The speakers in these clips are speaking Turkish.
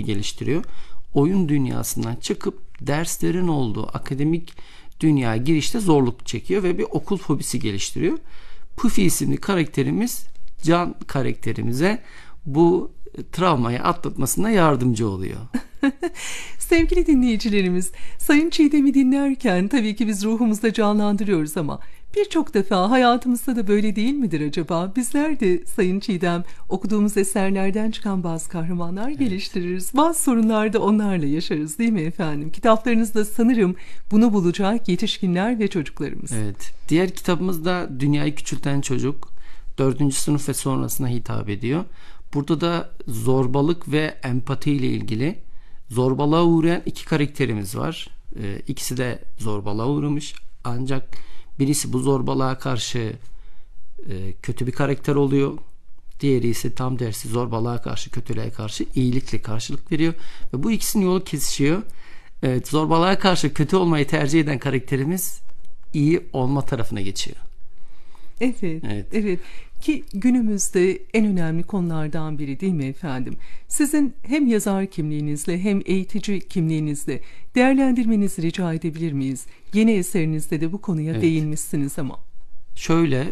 geliştiriyor. Oyun dünyasından çıkıp derslerin olduğu akademik dünyaya girişte zorluk çekiyor ve bir okul fobisi geliştiriyor. Puffy isimli karakterimiz Can karakterimize bu travmayı atlatmasına yardımcı oluyor. Sevgili dinleyicilerimiz, Sayın Çiğdem'i dinlerken tabii ki biz ruhumuzda canlandırıyoruz ama birçok defa hayatımızda da böyle değil midir acaba? Bizler de Sayın Çiğdem okuduğumuz eserlerden çıkan bazı kahramanlar geliştiririz. Bazı sorunlar da onlarla yaşarız değil mi efendim? Kitaplarınızda sanırım bunu bulacak yetişkinler ve çocuklarımız. Evet. Diğer kitabımız da Dünyayı Küçülten Çocuk. 4. sınıf ve sonrasına hitap ediyor. Burada da zorbalık ve empati ile ilgili zorbalığa uğrayan iki karakterimiz var. İkisi de zorbalığa uğramış. Ancak birisi bu zorbalığa karşı kötü bir karakter oluyor. Diğeri ise tam tersi zorbalığa karşı, kötülüğe karşı iyilikle karşılık veriyor. Ve bu ikisinin yolu kesişiyor. Evet, zorbalığa karşı kötü olmayı tercih eden karakterimiz iyi olma tarafına geçiyor. Evet. Ki günümüzde en önemli konulardan biri değil mi efendim? Sizin hem yazar kimliğinizle hem eğitici kimliğinizle değerlendirmenizi rica edebilir miyiz? Yeni eserinizde de bu konuya değinmişsiniz ama. Şöyle,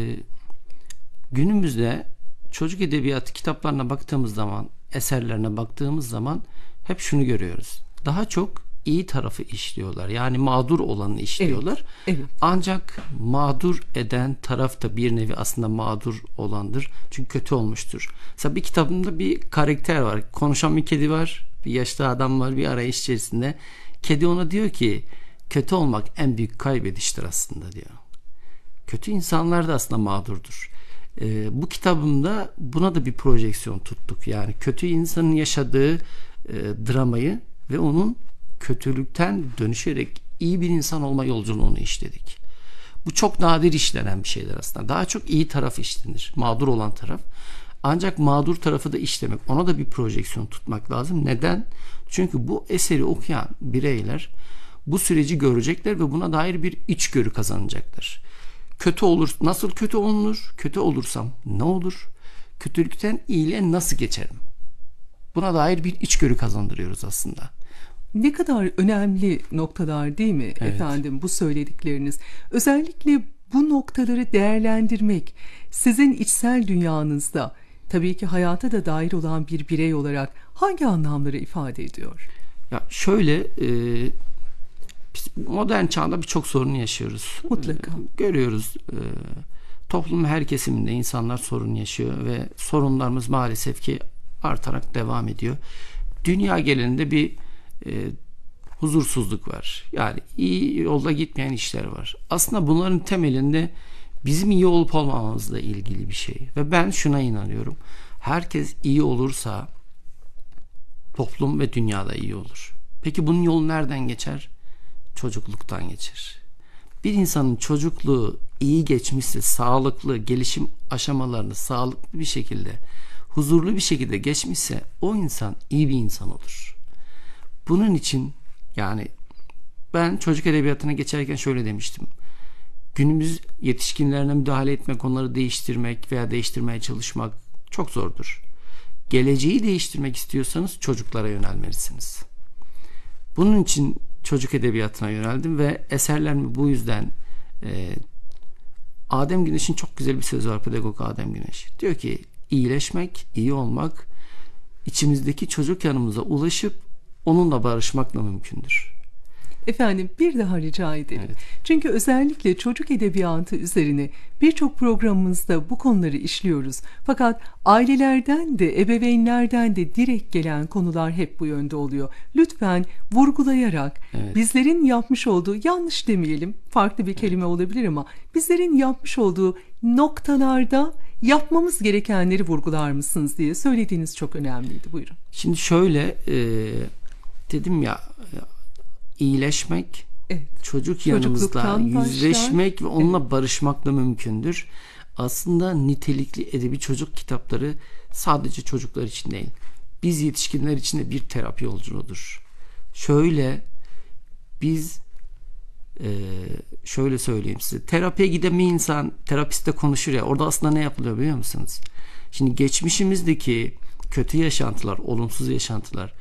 günümüzde çocuk edebiyatı kitaplarına baktığımız zaman, eserlerine baktığımız zaman hep şunu görüyoruz. Daha çok iyi tarafı işliyorlar. Yani mağdur olanı işliyorlar. Evet. Ancak mağdur eden taraf da bir nevi aslında mağdur olandır. Çünkü kötü olmuştur. Mesela bir kitabımda bir karakter var. Konuşan bir kedi var. Bir yaşlı adam var bir arayış içerisinde. Kedi ona diyor ki kötü olmak en büyük kaybediştir aslında diyor. Kötü insanlar da aslında mağdurdur. Bu kitabımda buna da bir projeksiyon tuttuk. Yani kötü insanın yaşadığı dramayı ve onun kötülükten dönüşerek iyi bir insan olma yolculuğunu işledik. Bu çok nadir işlenen bir şeyler aslında. Daha çok iyi taraf işlenir. Mağdur olan taraf. Ancak mağdur tarafı da işlemek. Ona da bir projeksiyon tutmak lazım. Neden? Çünkü bu eseri okuyan bireyler bu süreci görecekler ve buna dair bir içgörü kazanacaklar. Kötü olur. Nasıl kötü olunur? Kötü olursam ne olur? Kötülükten iyiliğe nasıl geçerim? Buna dair bir içgörü kazandırıyoruz aslında. Ne kadar önemli noktalar değil mi efendim bu söyledikleriniz? Özellikle bu noktaları değerlendirmek sizin içsel dünyanızda tabii ki hayata da dahil olan bir birey olarak hangi anlamları ifade ediyor? Ya şöyle, biz modern çağda birçok sorunu yaşıyoruz. Mutlaka. Görüyoruz. Toplumun her kesiminde insanlar sorun yaşıyor ve sorunlarımız maalesef ki artarak devam ediyor. Dünya genelinde bir huzursuzluk var. Yani iyi yolda gitmeyen işler var. Aslında bunların temelinde bizim iyi olup olmamamızla ilgili bir şey. Ve ben şuna inanıyorum. Herkes iyi olursa toplum ve dünyada iyi olur. Peki bunun yolu nereden geçer? Çocukluktan geçer. Bir insanın çocukluğu iyi geçmişse, sağlıklı gelişim aşamalarını sağlıklı bir şekilde, huzurlu bir şekilde geçmişse o insan iyi bir insan olur. Bunun için yani ben çocuk edebiyatına geçerken şöyle demiştim. Günümüz yetişkinlerine müdahale etmek, onları değiştirmek veya değiştirmeye çalışmak çok zordur. Geleceği değiştirmek istiyorsanız çocuklara yönelmelisiniz. Bunun için çocuk edebiyatına yöneldim ve eserlerimi bu yüzden Adem Güneş'in çok güzel bir sözü var, pedagog Adem Güneş. Diyor ki iyileşmek, iyi olmak içimizdeki çocuk yanımıza ulaşıp onunla barışmakla mümkündür. Efendim bir daha rica ederim. Evet. Çünkü özellikle çocuk edebiyatı üzerine birçok programımızda bu konuları işliyoruz. Fakat ailelerden de ebeveynlerden de direkt gelen konular hep bu yönde oluyor. Lütfen vurgulayarak bizlerin yapmış olduğu, yanlış demeyelim, farklı bir kelime olabilir ama bizlerin yapmış olduğu noktalarda yapmamız gerekenleri vurgular mısınız diye söylediğiniz çok önemliydi. Buyurun. Şimdi şöyle dedim ya, iyileşmek, çocuk yanımızda yüzleşmek ve onunla barışmakla mümkündür. Aslında nitelikli edebi çocuk kitapları sadece çocuklar için değil, biz yetişkinler için de bir terapi yolculuğudur. Şöyle söyleyeyim size, terapiye giden bir insan terapistle konuşur ya, orada aslında ne yapılıyor biliyor musunuz? Şimdi geçmişimizdeki kötü yaşantılar, olumsuz yaşantılar